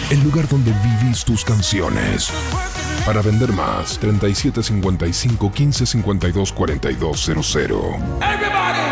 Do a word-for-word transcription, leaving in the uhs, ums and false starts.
el lugar donde vivís tus canciones. Para vender más, treinta y siete cincuenta y cinco quince cincuenta y dos cuarenta y dos cero cero. Everybody!